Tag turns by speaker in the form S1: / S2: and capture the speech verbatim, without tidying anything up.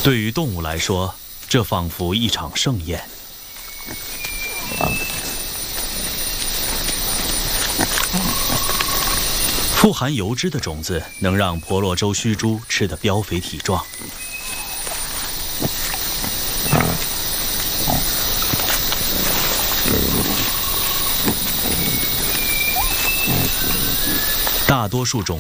S1: 对于动物来说，这仿佛一场盛宴。富含油脂的种子能让婆罗洲须猪吃得膘肥体壮。大多数种